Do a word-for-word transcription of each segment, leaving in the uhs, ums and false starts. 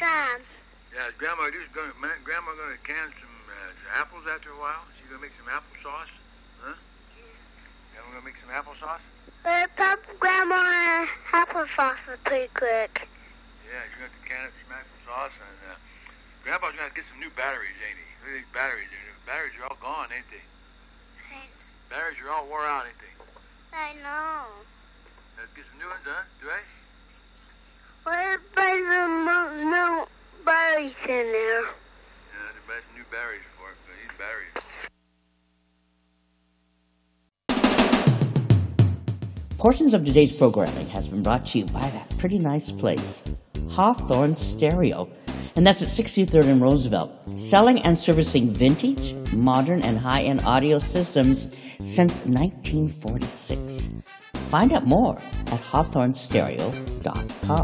Mom. Yeah, Grandma just going. Grandma going to can some, uh, some apples after a while. She's going to make some applesauce, huh? Grandma going to make some applesauce. But Papa, Grandma, applesauce is pretty good. Yeah, she's going to can up some applesauce, and uh, Grandpa's going to get some new batteries, ain't he? Look at these batteries. The batteries are all gone, ain't they? Batteries are all wore out, ain't they? I know. Let's get some new ones, huh? Do I? What if there's some new batteries in there? Yeah, they buy some new batteries for it. These batteries. Portions of today's programming has been brought to you by that pretty nice place, Hawthorne Stereo. And that's at sixty-third and Roosevelt, selling and servicing vintage, modern, and high-end audio systems since nineteen forty-six. Find out more at hawthorne stereo dot com.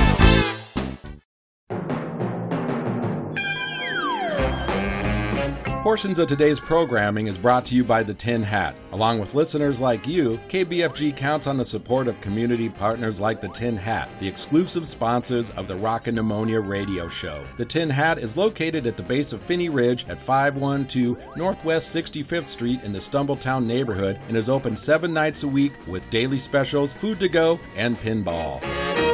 Portions of today's programming is brought to you by the Tin Hat. Along with listeners like you, K B F G counts on the support of community partners like the Tin Hat, the exclusive sponsors of the Rockin' Pneumonia radio show. The Tin Hat is located at the base of Finney Ridge at five one two Northwest sixty-fifth Street in the Stumbletown neighborhood and is open seven nights a week with daily specials, food to go, and pinball.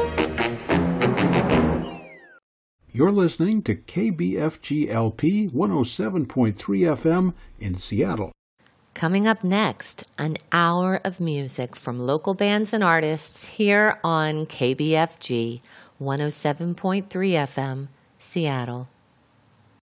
You're listening to K B F G L P one oh seven point three F M in Seattle. Coming up next, an hour of music from local bands and artists here on K B F G one oh seven point three F M, Seattle.